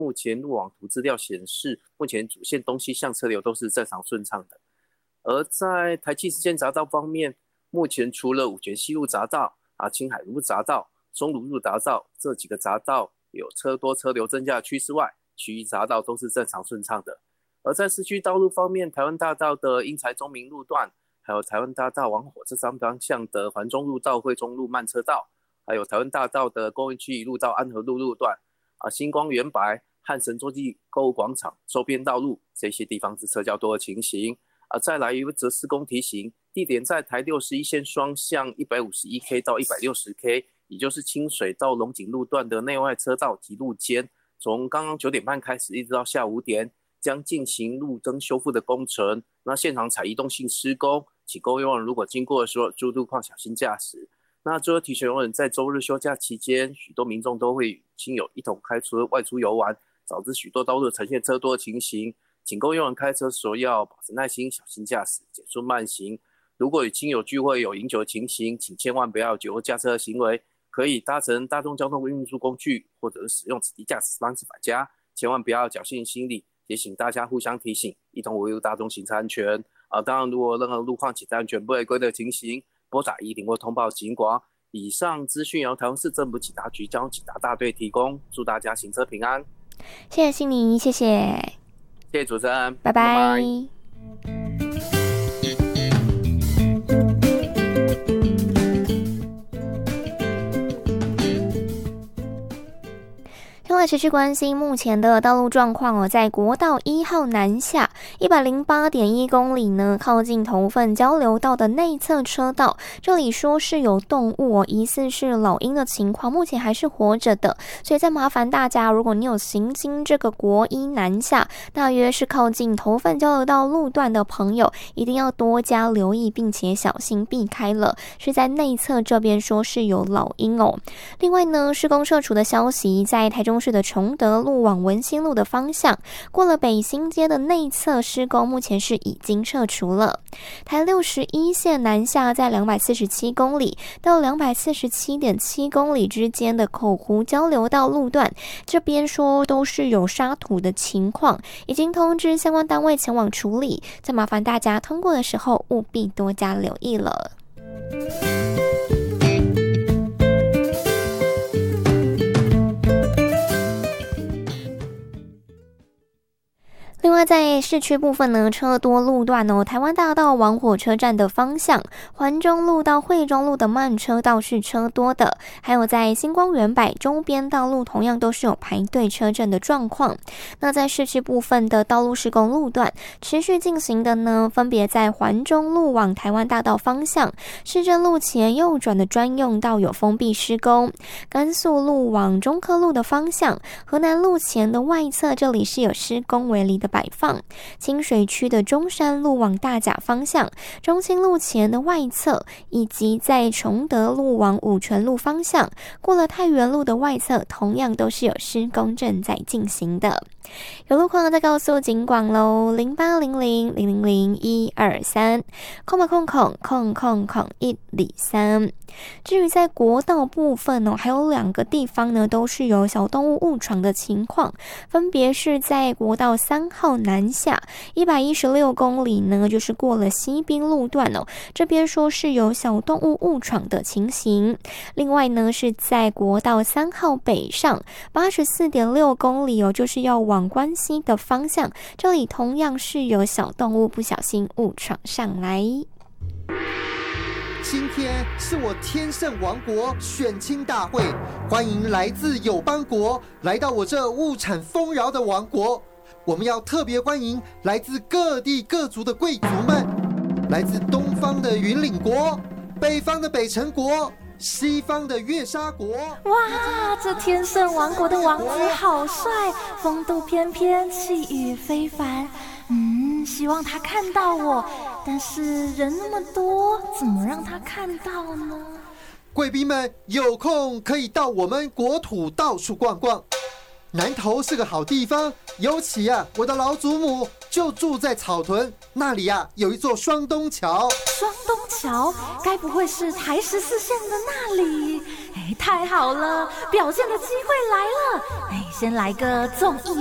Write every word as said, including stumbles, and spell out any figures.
目前路网图资料显示，目前主线东西向车流都是正常顺畅的。而在台七支线匝道方面，目前除了五权西路匝道、啊青海路匝道、松鲁路匝道这几个匝道有车多车流增加的趋势外，其余匝道都是正常顺畅的。而在市区道路方面，台湾大道的英才中明路段，还有台湾大道往火车站方向的环中路到惠中路慢车道，还有台湾大道的工业区一路到安和路路段，啊星光圆白、汉神洲际购物广场周边道路这些地方是车较多的情形。啊，再来一个则施工提醒，地点在台六十一线双向 一百五十一K 到 一百六十K， 也就是清水到龙井路段的内外车道及路肩，从刚刚九点半开始一直到下午五点，将进行路灯修复的工程。那现场采移动性施工，请各位游人如果经过的时候，注路况小心驾驶。那最后提醒游人，在周日休假期间，许多民众都会与亲友一同开车外出游玩，导致许多道路呈现车多的情形。请各位游人开车时要保持耐心，小心驾驶，减速慢行。如果与亲友聚会有饮酒的情形，请千万不要酒后驾车的行为，可以搭乘大众交通运输工具，或者使用此地驾驶方式返家，千万不要侥幸心理。也请大家互相提醒，一同维护大众行车安全。啊，当然，如果任何路况行车安全不违规的情形，拨打一零或通报警广。以上资讯由台湾市政府警察局交通警察大队提供，祝大家行车平安。 谢谢心妮，谢谢。 谢谢主持人， 拜拜。 拜拜。 另外持续关心目前的道路状况哦，在国道一号南下 一百零八点一公里呢，靠近头份交流道的内侧车道，这里说是有动物哦，疑似是老鹰的情况，目前还是活着的，所以再麻烦大家，如果你有行经这个国一南下，大约是靠近头份交流道路段的朋友，一定要多加留意，并且小心避开了，是在内侧这边说是有老鹰哦。另外呢，施工撤除的消息，在台中市的崇德路往文心路的方向，过了北新街的内侧施工，目前是已经撤除了。台六十一线南下，在两百四十七公里到两百四十七点七公里之间的口湖交流道路段，这边说都是有沙土的情况，已经通知相关单位前往处理，再麻烦大家通过的时候务必多加留意了。另外在市区部分呢，车多路段哦，台湾大道往火车站的方向，环中路到惠中路的慢车道是车多的，还有在星光园百周边道路同样都是有排队车阵的状况。那在市区部分的道路施工路段持续进行的呢，分别在环中路往台湾大道方向，市政路前右转的专用道有封闭施工，甘肃路往中科路的方向，河南路前的外侧这里是有施工围篱的摆放，清水区的中山路往大甲方向，中清路前的外侧，以及在崇德路往五权路方向，过了太原路的外侧，同样都是有施工正在进行的。有路况再告诉警广喽，零八零零零零零一二三，空吧空空空空空一里三。至于在国道部分哦，还有两个地方呢，都是有小动物误闯的情况，分别是在国道三号南下一百一十六公里呢，就是过了西滨路段哦，这边说是有小动物误闯的情形。另外呢，是在国道三号北上八十四点六公里哦，就是要往关西的方向，这里同样是有小动物不小心误闯上来。 今天是我天圣王国选亲大会，欢迎来自友邦国来到我这物产丰饶的王国。我们要特别欢迎来自各地各族的贵族们，来自东方的云岭国，北方的北辰国，西方的月沙国。 哇，这天圣王国的王子好帅，风度翩翩，气宇非凡。嗯，希望他看到我，但是人那么多，怎么让他看到呢？ 贵宾们有空可以到我们国土到处逛逛。南投是个好地方，尤其啊，我的老祖母就住在草屯，那里啊有一座双东桥。 双东桥，该不会是台十四线的那里？哎， 太好了，表现的机会来了！哎，先来个综艺